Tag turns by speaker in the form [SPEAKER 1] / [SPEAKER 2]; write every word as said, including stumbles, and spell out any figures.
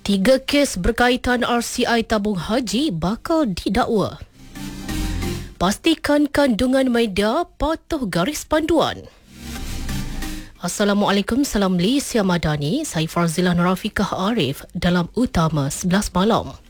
[SPEAKER 1] Tiga kes berkaitan R C I tabung haji bakal didakwa. Pastikan kandungan media patuh garis panduan. Assalamualaikum, salam Malaysia Madani. Saya Farzilah Nurafikah Arif dalam Utama sebelas Malam.